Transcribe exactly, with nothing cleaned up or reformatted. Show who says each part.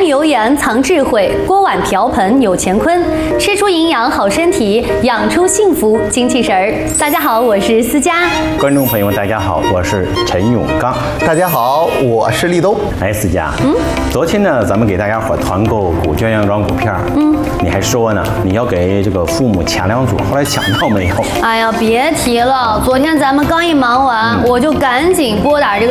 Speaker 1: 米油盐藏智慧，锅碗瓢盆有乾坤。吃出营养好身体，养出幸福精气神儿。大家好，我是思佳。
Speaker 2: 观众朋友们，大家好，我是陈永刚。
Speaker 3: 大家好，我是立冬。
Speaker 2: 哎，思佳，嗯，昨天呢，咱们给大家伙团购古娟羊软骨片，嗯，你还说呢，你要给这个父母抢两组，后来抢到没有？
Speaker 1: 哎呀，别提了，昨天咱们刚一忙完，嗯、我就赶紧拨打这个